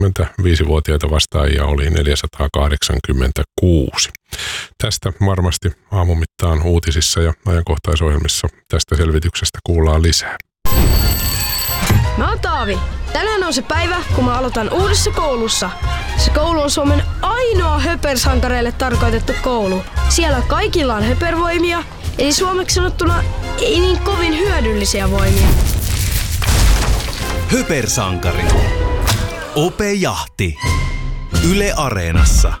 25-vuotiaita vastaajia oli 486. Tästä varmasti aamun mittaan uutisissa ja ajankohtaisohjelmissa tästä selvityksestä kuullaan lisää. Mä oon Taavi. Tänään on se päivä, kun mä aloitan uudessa koulussa. Se koulu on Suomen ainoa höpersankareille tarkoitettu koulu. Siellä kaikilla on höpervoimia, eli suomeksi sanottuna ei niin kovin hyödyllisiä voimia. Höpersankari. Ope Jahti. Yle Areenassa.